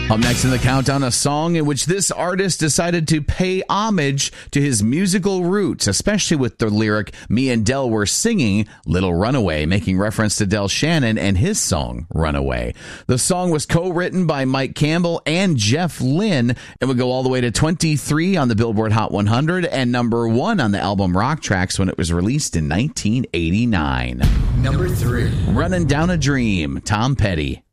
Up next in the countdown, a song in which this artist decided to pay homage to his musical roots, especially with the lyric, "Me and Del were singing Little Runaway," making reference to Del Shannon and his song, Runaway. The song was co-written by Mike Campbell and Jeff Lynne and would go all the way to 23 on the Billboard Hot 100 and number 1 on the album Rock Tracks when it was released in 1989. Number 3. Running Down a Dream, Tom Petty.